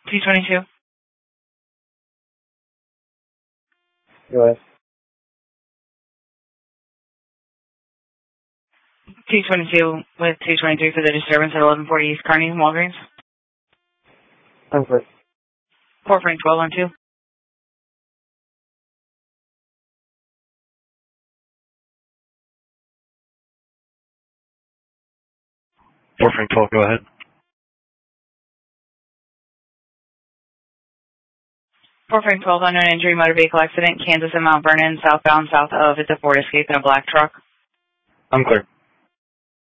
T22. Go ahead. T22 with T23 for the disturbance at 1140 East Kearney, Walgreens. I'm first. 4 Frank 12 on 2. 4 Frank 12, go ahead. 4 Frank 12, unknown injury, motor vehicle accident, Kansas and Mount Vernon, southbound, south of. It's a Ford Escape and a black truck. I'm clear.